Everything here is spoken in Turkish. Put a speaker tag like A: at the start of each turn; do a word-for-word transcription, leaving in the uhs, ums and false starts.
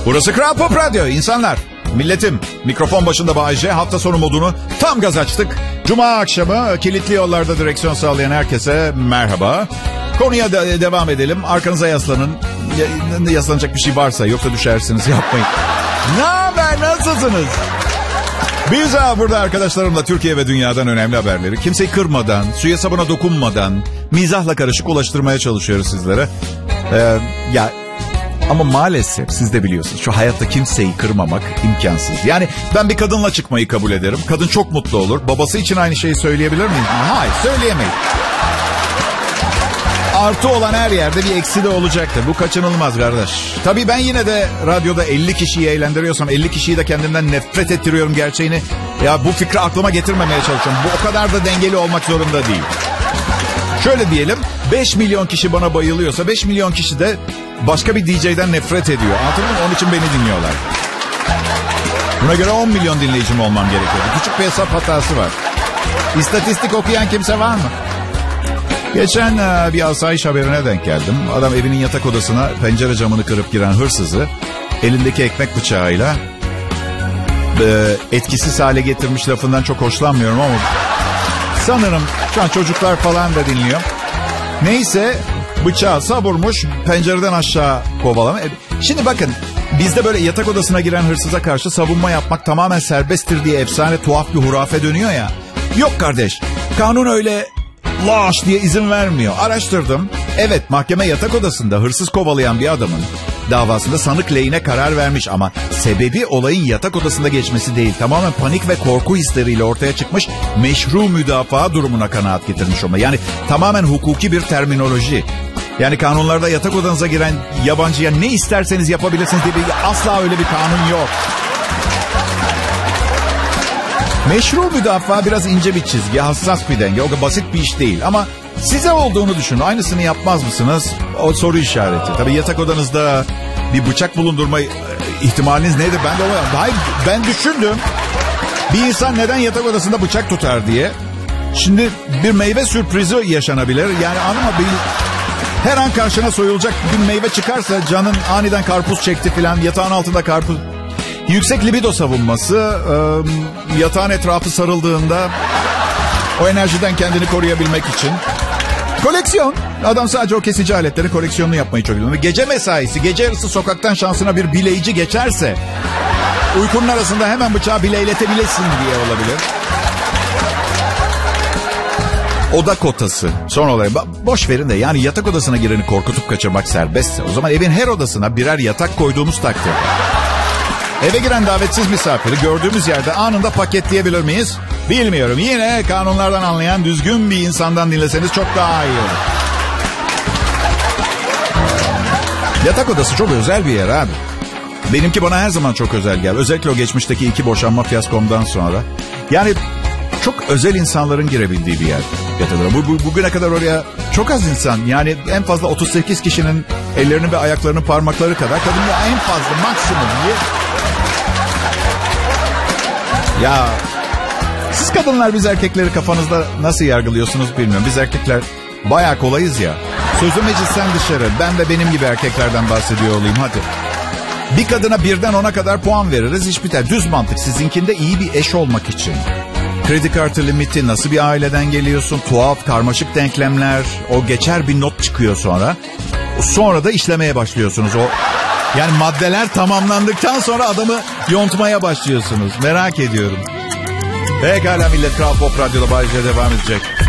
A: Burası Kral Pop Radyo. İnsanlar, milletim, mikrofon başında Bay J. Hafta sonu modunu tam gaz açtık. Cuma akşamı kilitli yollarda direksiyon sağlayan herkese merhaba. Konuya de- devam edelim. Arkanıza yaslanın. Ya- yaslanacak bir şey varsa, yoksa düşersiniz, yapmayın. Ne haber, nasılsınız? Biz ha burada arkadaşlarımla Türkiye ve dünyadan önemli haberleri kimseyi kırmadan, suya sabuna dokunmadan, mizahla karışık ulaştırmaya çalışıyoruz sizlere. Ee, ya ama maalesef siz de biliyorsunuz, şu hayatta kimseyi kırmamak imkansız. Yani ben bir kadınla çıkmayı kabul ederim. Kadın çok mutlu olur. Babası için aynı şeyi söyleyebilir miyim? Hayır, söyleyemeyiz. Artı olan her yerde bir eksi de olacaktır. Bu kaçınılmaz kardeş. Tabii ben yine de radyoda elli kişiyi eğlendiriyorsam elli kişiyi de kendimden nefret ettiriyorum gerçeğini. Ya bu fikri aklıma getirmemeye çalışıyorum. Bu o kadar da dengeli olmak zorunda değil. Şöyle diyelim, beş milyon kişi bana bayılıyorsa beş milyon kişi de başka bir D J'den nefret ediyor. Anladın mı? Onun için beni dinliyorlar. Buna göre on milyon dinleyicim olmam gerekiyor. Küçük bir hesap hatası var. İstatistik okuyan kimse var mı? Geçen bir asayiş haberine denk geldim. Adam evinin yatak odasına pencere camını kırıp giren hırsızı elindeki ekmek bıçağıyla e, etkisiz hale getirmiş lafından çok hoşlanmıyorum ama sanırım şu an çocuklar falan da dinliyor. Neyse, bıçağı savurmuş, pencereden aşağı kovalama. Şimdi bakın, bizde böyle yatak odasına giren hırsıza karşı savunma yapmak tamamen serbesttir diye efsane tuhaf bir hurafe dönüyor ya. Yok kardeş, kanun öyle laş diye izin vermiyor. Araştırdım. Evet, mahkeme yatak odasında hırsız kovalayan bir adamın davasında sanık lehine karar vermiş ama sebebi olayın yatak odasında geçmesi değil. Tamamen panik ve korku hisleriyle ortaya çıkmış meşru müdafaa durumuna kanaat getirmiş olma. Yani tamamen hukuki bir terminoloji. Yani kanunlarda yatak odanıza giren yabancıya ne isterseniz yapabilirsiniz diye bir, asla öyle bir kanun yok. Meşru müdafaa biraz ince bir çizgi, hassas bir denge. O kadar basit bir iş değil ama size olduğunu düşünün. Aynısını yapmaz mısınız? O soru işareti. Tabii yatak odanızda bir bıçak bulundurma ihtimaliniz nedir? Ben de olamam. Hayır, ben düşündüm. Bir insan neden yatak odasında bıçak tutar diye. Şimdi bir meyve sürprizi yaşanabilir. Yani anlama, bir, her an karşına soyulacak bir meyve çıkarsa canın aniden karpuz çekti falan, yatağın altında karpuz. Yüksek libido savunması, yatağın etrafı sarıldığında o enerjiden kendini koruyabilmek için. Koleksiyon. Adam sadece o kesici aletleri koleksiyonunu yapmayı çok biliyor. Gece mesaisi, gece yarısı sokaktan şansına bir bileyci geçerse uykunun arasında hemen bıçağı bileyletebilesin diye olabilir. Oda kotası. Son olarak boş verin de, yani yatak odasına gireni korkutup kaçırmak serbestse o zaman evin her odasına birer yatak koyduğumuz takdirde eve giren davetsiz misafiri gördüğümüz yerde anında paketleyebilir miyiz? Bilmiyorum. Yine kanunlardan anlayan düzgün bir insandan dinleseniz çok daha iyi olur. Yatak odası çok özel bir yer abi. Benimki bana her zaman çok özel geldi. Özellikle o geçmişteki iki boşanma fiyaskomdan sonra. Yani çok özel insanların girebildiği bir yer yatak odası. Bu, bu, bugüne kadar oraya çok az insan, yani en fazla otuz sekiz kişinin ellerinin ve ayaklarının parmakları kadar, kadın en fazla maksimum diye. Ya siz kadınlar biz erkekleri kafanızda nasıl yargılıyorsunuz bilmiyorum. Biz erkekler bayağı kolayız ya. Sözü meclisten dışarı. Ben de benim gibi erkeklerden bahsediyor olayım hadi. Bir kadına birden ona kadar puan veririz, iş biter. Düz mantık, sizinkinde iyi bir eş olmak için. Kredi kartı limiti, nasıl bir aileden geliyorsun, tuhaf karmaşık denklemler, o geçer bir not çıkıyor sonra. Sonra da işlemeye başlıyorsunuz. O yani maddeler tamamlandıktan sonra adamı yontmaya başlıyorsunuz. Merak ediyorum. Pekala millet, Kral Pop Radyo'da Bay J devam edecek.